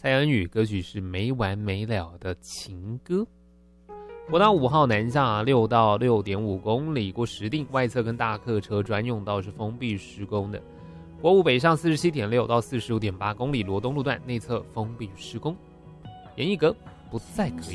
蔡恩宇，歌曲是没完没了的情歌。国道5号南下6到6.5公里，过石碇外侧跟大客车专用道是封闭施工的。国5北上47.6到45.8公里，罗东路段内侧封闭施工。严艺格不再可以。